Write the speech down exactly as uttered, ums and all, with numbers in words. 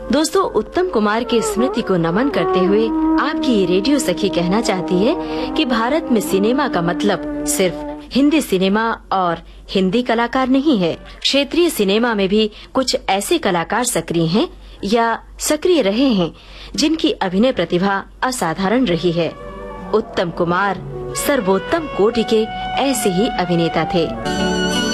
दोस्तों, उत्तम कुमार की स्मृति को नमन करते हुए आपकी ये रेडियो सखी कहना चाहती है कि भारत में सिनेमा का मतलब सिर्फ हिंदी सिनेमा और हिंदी कलाकार नहीं है। क्षेत्रीय सिनेमा में भी कुछ ऐसे कलाकार सक्रिय हैं या सक्रिय रहे हैं जिनकी अभिनय प्रतिभा असाधारण रही है। उत्तम कुमार सर्वोत्तम कोटि के ऐसे ही अभिनेता थे।